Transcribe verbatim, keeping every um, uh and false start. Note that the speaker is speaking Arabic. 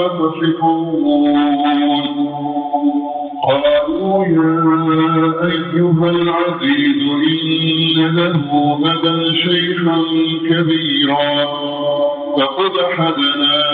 تصفون قالوا يا أيها العزيز إن له أبا شيخا كبيرا فخذ أحدنا